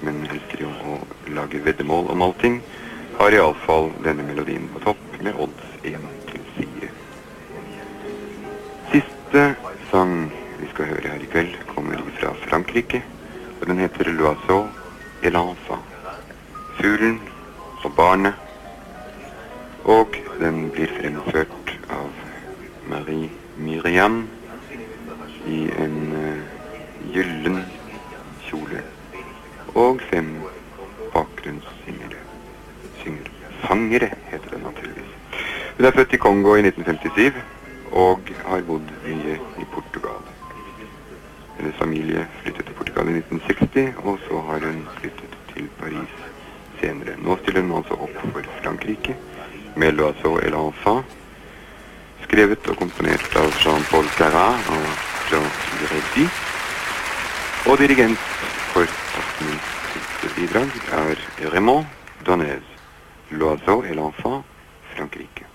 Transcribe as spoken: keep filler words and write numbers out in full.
men helst de om å lage veddemål om allting, har i alle fall denne melodien på topp med odds én til fire. Siste sang vi skal høre her i kveld kommer fra Frankrike, og den heter L'Oiseau et l'Enfant, fuglen og barnet, og den blir fremført av Marie Myriam i en uh, gyllen kjole, og fem bakgrunnssyngere. Synger. Sangere heter det naturligvis. Hun er født i Kongo i nitten femtisju, og har bodd mye i Portugal. Hennes familie flyttet til Portugal i nitten seksti, og så har hun flyttet til Paris senere. Nå stiller hun altså opp for Frankrike, med L'Oiseau et l'Enfant, skrevet og komponert av Jean-Paul Sarrat og Jean Girardi, og dirigent for aftenens siste bidrag er Raymond Donez. L'Oiseau et l'Enfant, Frankrike.